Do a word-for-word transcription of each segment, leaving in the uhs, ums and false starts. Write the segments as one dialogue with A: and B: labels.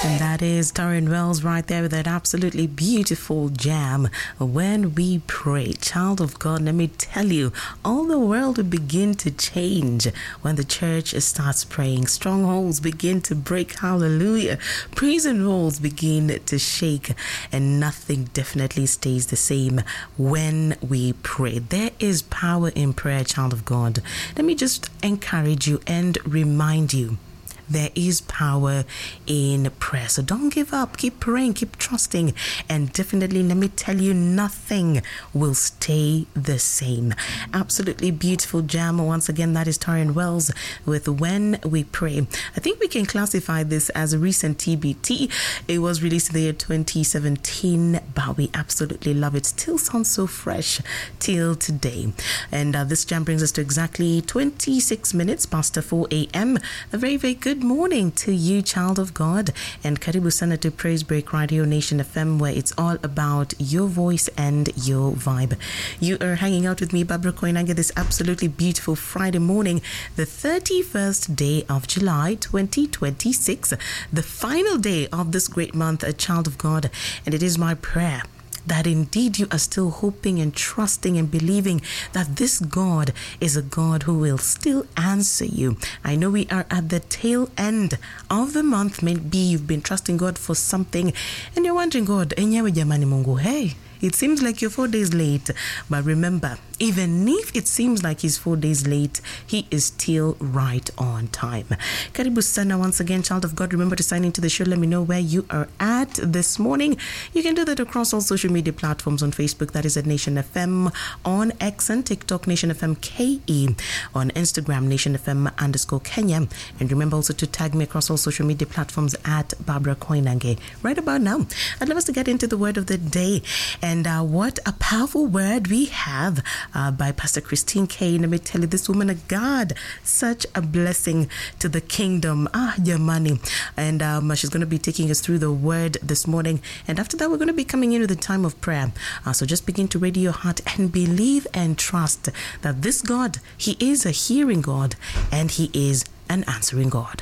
A: And that is Taryn Wells right there with that absolutely beautiful jam, When We Pray. Child of God, let me tell you, all the world will begin to change when the church starts praying. Strongholds begin to break, hallelujah. Prison walls begin to shake, and nothing definitely stays the same when we pray. There is power in prayer, child of God. Let me just encourage you and remind you, there is power in prayer. So don't give up. Keep praying. Keep trusting. And definitely, let me tell you, nothing will stay the same. Absolutely beautiful jam. Once again, that is Taryn Wells with When We Pray. I think we can classify this as a recent T B T. It was released in the year twenty seventeen, but we absolutely love it. Still sounds so fresh till today. And uh, this jam brings us to exactly twenty-six minutes past four a.m. A very, very good Good morning to you, child of God, and Karibu Sana to Praise Break Radio Nation F M, where it's all about your voice and your vibe. You are hanging out with me, Barbara Koinange, this absolutely beautiful Friday morning, the thirty-first day of July, twenty twenty-six, the final day of this great month, a child of God, and it is my prayer that indeed you are still hoping and trusting and believing that this God is a God who will still answer you. I know we are at the tail end of the month. Maybe you've been trusting God for something and you're wondering, God, enyewe jamani Mungu, hey, it seems like you're four days late. But remember, even if it seems like he's four days late, he is still right on time. Karibu Sana once again, child of God. Remember to sign into the show. Let me know where you are at this morning. You can do that across all social media platforms. On Facebook, that is at Nation F M. On X and TikTok, Nation F M K E. On Instagram, Nation F M underscore Kenya. And remember also to tag me across all social media platforms at Barbara Koinange. Right about now, I'd love us to get into the word of the day. And uh, what a powerful word we have uh, by Pastor Christine Kane. Let me tell you, this woman of God, such a blessing to the kingdom. Ah, Yamani. And um, she's going to be taking us through the word this morning. And after that, we're going to be coming in with a time of prayer. Uh, so just begin to ready your heart and believe and trust that this God, he is a hearing God and he is an answering God.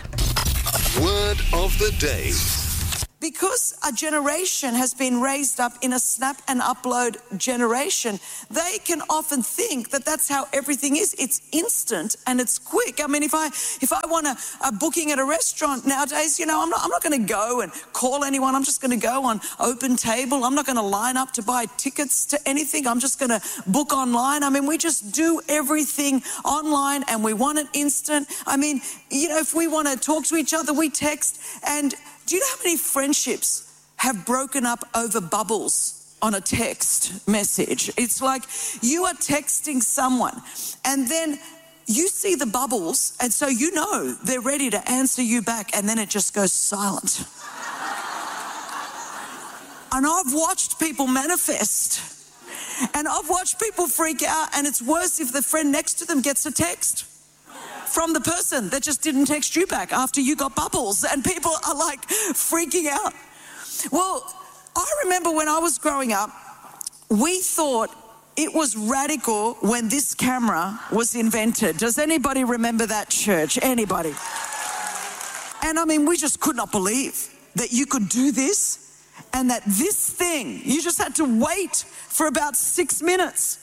B: Word of the day.
C: Because a generation has been raised up in a snap and upload generation, they can often think that that's how everything is. It's instant and it's quick. I mean, if I if I want a, a booking at a restaurant nowadays, you know, I'm not I'm not going to go and call anyone. I'm just going to go on Open Table. I'm not going to line up to buy tickets to anything. I'm just going to book online. I mean, we just do everything online and we want it instant. I mean, you know, if we want to talk to each other, we text. And do you know how many friendships have broken up over bubbles on a text message? It's like you are texting someone and then you see the bubbles and so you know they're ready to answer you back and then it just goes silent. And I've watched people manifest and I've watched people freak out, and it's worse if the friend next to them gets a text from the person that just didn't text you back after you got bubbles, and people are like freaking out. Well, I remember when I was growing up, we thought it was radical when this camera was invented. Does anybody remember that, church? Anybody? And I mean, we just could not believe that you could do this and that this thing, you just had to wait for about six minutes.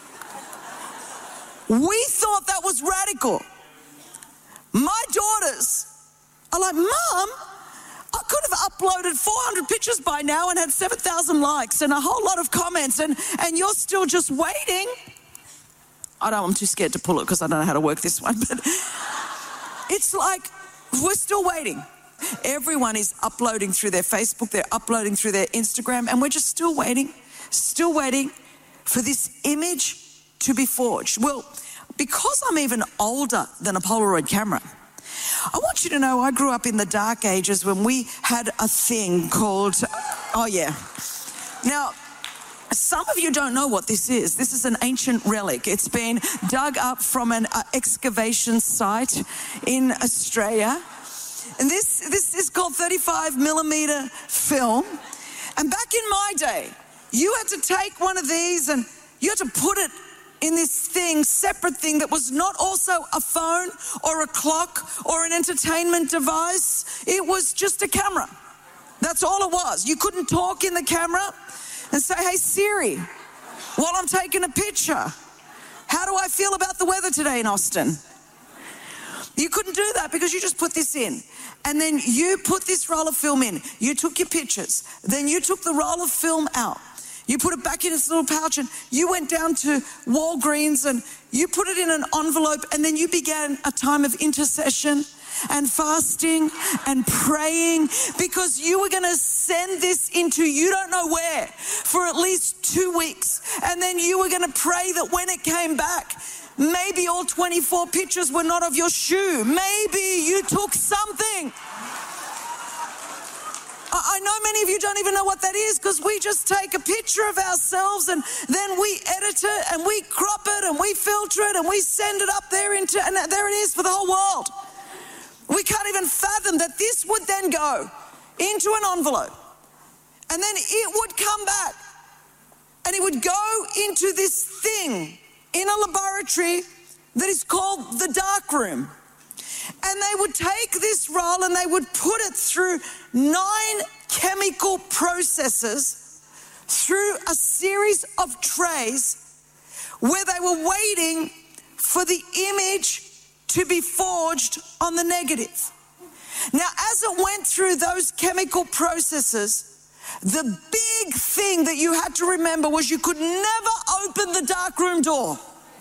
C: We thought that was radical. My daughters are like, Mom, I could have uploaded four hundred pictures by now and had seven thousand likes and a whole lot of comments, and, and you're still just waiting. I don't, I'm too scared to pull it because I don't know how to work this one, but it's like, we're still waiting. Everyone is uploading through their Facebook, they're uploading through their Instagram, and we're just still waiting, still waiting for this image to be forged. Well, because I'm even older than a Polaroid camera, I want you to know I grew up in the dark ages when we had a thing called, oh yeah. Now, some of you don't know what this is. This is an ancient relic. It's been dug up from an uh, excavation site in Australia. And this, this is called thirty-five millimeter film. And back in my day, you had to take one of these and you had to put it in this thing, separate thing that was not also a phone or a clock or an entertainment device. It was just a camera. That's all it was. You couldn't talk in the camera and say, hey Siri, while I'm taking a picture, how do I feel about the weather today in Austin? You couldn't do that because you just put this in. And then you put this roll of film in. You took your pictures. Then you took the roll of film out. You put it back in its little pouch and you went down to Walgreens and you put it in an envelope, and then you began a time of intercession and fasting and praying, because you were going to send this into you don't know where for at least two weeks. And then you were going to pray that when it came back, maybe all twenty-four pictures were not of your shoe. Maybe you took something. I know many of you don't even know what that is, because we just take a picture of ourselves and then we edit it and we crop it and we filter it and we send it up there into, and there it is for the whole world. We can't even fathom that this would then go into an envelope and then it would come back and it would go into this thing in a laboratory that is called the dark room. And they would take this roll and they would put it through nine chemical processes, through a series of trays where they were waiting for the image to be forged on the negative. Now, as it went through those chemical processes, the big thing that you had to remember was you could never open the darkroom door.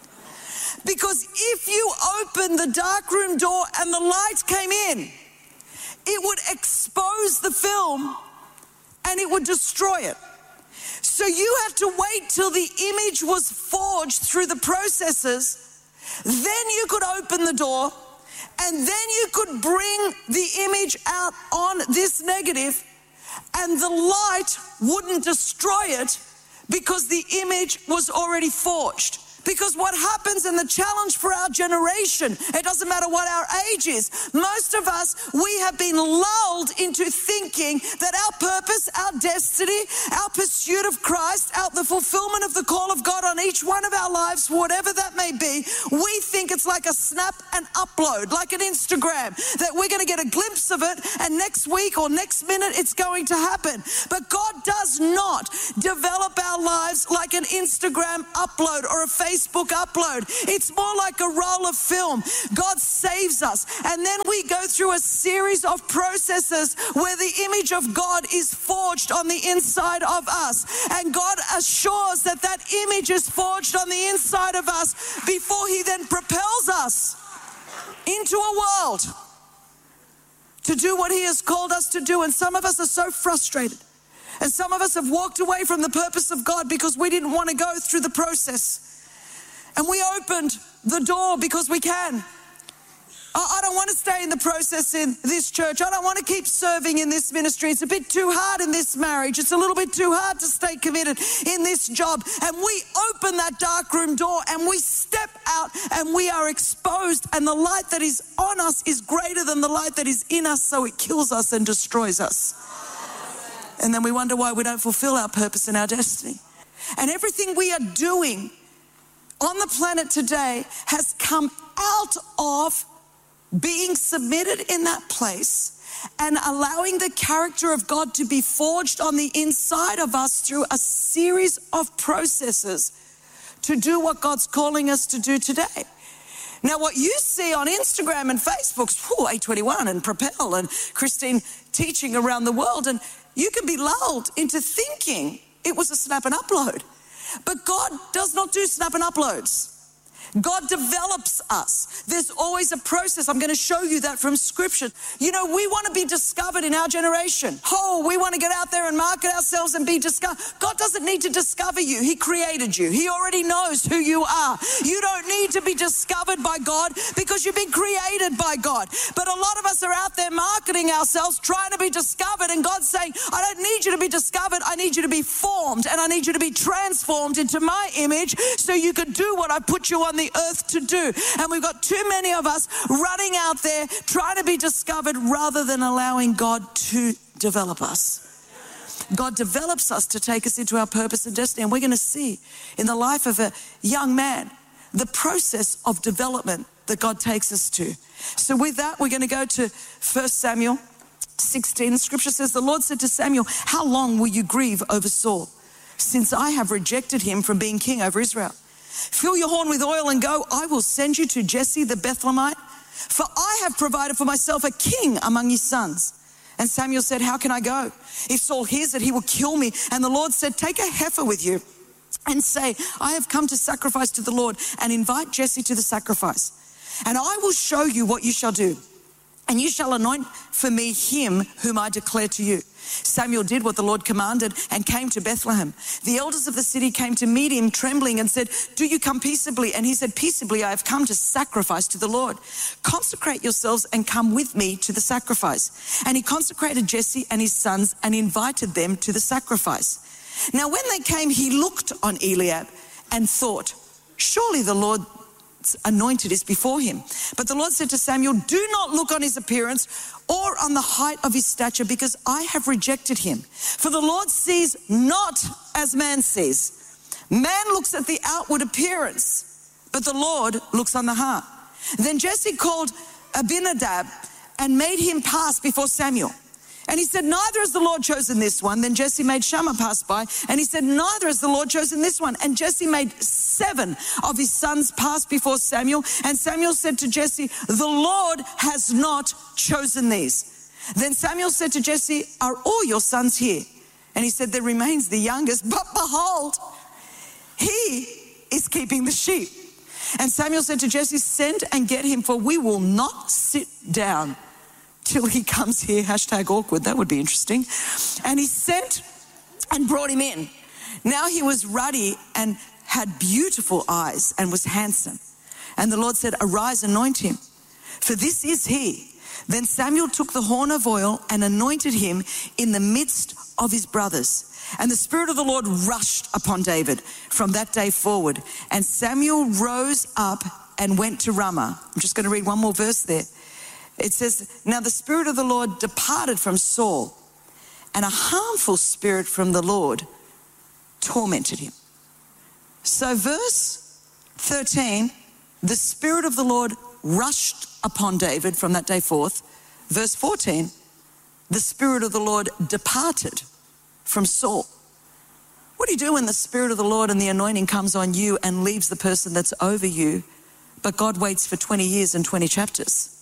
C: Because if you opened the darkroom door and the light came in, it would expose the film and it would destroy it. So you had to wait till the image was forged through the processes. Then you could open the door and then you could bring the image out on this negative, and the light wouldn't destroy it because the image was already forged. Because what happens, and the challenge for our generation, it doesn't matter what our age is, most of us, we have been lulled into thinking that our purpose, our destiny, our pursuit of Christ, our, the fulfillment of the call of God on each one of our lives, whatever that may be, we think it's like a snap and upload, like an Instagram, that we're going to get a glimpse of it and next week or next minute it's going to happen. But God does not develop our lives like an Instagram upload or a Facebook Facebook upload. It's more like a roll of film. God saves us, and then we go through a series of processes where the image of God is forged on the inside of us, and God assures that that image is forged on the inside of us before he then propels us into a world to do what he has called us to do. And some of us are so frustrated, and some of us have walked away from the purpose of God because we didn't want to go through the process. And we opened the door because we can. I don't want to stay in the process in this church. I don't want to keep serving in this ministry. It's a bit too hard in this marriage. It's a little bit too hard to stay committed in this job. And we open that darkroom door and we step out and we are exposed. And the light that is on us is greater than the light that is in us, so it kills us and destroys us. And then we wonder why we don't fulfill our purpose and our destiny. And everything we are doing on the planet today has come out of being submitted in that place and allowing the character of God to be forged on the inside of us through a series of processes to do what God's calling us to do today. Now, what you see on Instagram and Facebook, whew, A twenty-one and Propel and Christine teaching around the world, and you can be lulled into thinking it was a snap and upload. But God does not do snap and uploads. God develops us. There's always a process. I'm going to show you that from scripture. You know, we want to be discovered in our generation. Oh, we want to get out there and market ourselves and be discovered. God doesn't need to discover you. He created you. He already knows who you are. You don't need to be discovered by God because you've been created by God. But a lot of us are out there marketing ourselves, trying to be discovered, and God's saying, I don't need you to be discovered. I need you to be formed, and I need you to be transformed into my image so you can do what I put you on the earth to do. And we've got too many of us running out there trying to be discovered rather than allowing God to develop us. God develops us to take us into our purpose and destiny. And we're going to see in the life of a young man the process of development that God takes us to. So with that, we're going to go to First Samuel sixteen, scripture says, the Lord said to Samuel, how long will you grieve over Saul, since I have rejected him from being king over Israel? Fill your horn with oil and go. I will send you to Jesse the Bethlehemite, for I have provided for myself a king among his sons. And Samuel said, how can I go? If Saul hears it, he will kill me. And the Lord said, take a heifer with you and say, I have come to sacrifice to the Lord, and invite Jesse to the sacrifice. And I will show you what you shall do. And you shall anoint for me him whom I declare to you. Samuel did what the Lord commanded and came to Bethlehem. The elders of the city came to meet him trembling and said, do you come peaceably? And he said, peaceably I have come to sacrifice to the Lord. Consecrate yourselves and come with me to the sacrifice. And he consecrated Jesse and his sons and invited them to the sacrifice. Now when they came, he looked on Eliab and thought, surely the Lord anointed is before him. But the Lord said to Samuel, do not look on his appearance or on the height of his stature, because I have rejected him. For the Lord sees not as man sees. Man looks at the outward appearance, but the Lord looks on the heart. Then Jesse called Abinadab and made him pass before Samuel. And he said, neither has the Lord chosen this one. Then Jesse made Shammah pass by, and he said, neither has the Lord chosen this one. And Jesse made seven of his sons pass before Samuel. And Samuel said to Jesse, the Lord has not chosen these. Then Samuel said to Jesse, are all your sons here? And he said, there remains the youngest, but behold, he is keeping the sheep. And Samuel said to Jesse, send and get him, for we will not sit down till he comes here. Hashtag awkward. That would be interesting. And he sent and brought him in. Now he was ruddy and had beautiful eyes and was handsome. And the Lord said, arise, anoint him, for this is he. Then Samuel took the horn of oil and anointed him in the midst of his brothers. And the Spirit of the Lord rushed upon David from that day forward. And Samuel rose up and went to Ramah. I'm just going to read one more verse there. It says, now the Spirit of the Lord departed from Saul, and a harmful spirit from the Lord tormented him. So verse thirteen, the Spirit of the Lord rushed upon David from that day forth. Verse fourteen, the Spirit of the Lord departed from Saul. What do you do when the Spirit of the Lord and the anointing comes on you and leaves the person that's over you, but God waits for twenty years and twenty chapters?